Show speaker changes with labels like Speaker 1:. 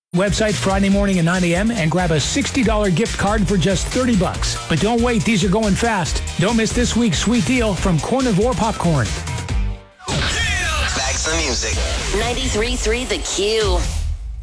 Speaker 1: Website Friday morning at 9 a.m. and grab a $60 gift card for just $30. But don't wait, these are going fast. Don't miss this week's sweet deal from Cornivore Popcorn.
Speaker 2: Back to the music.
Speaker 3: 93.3 The Q.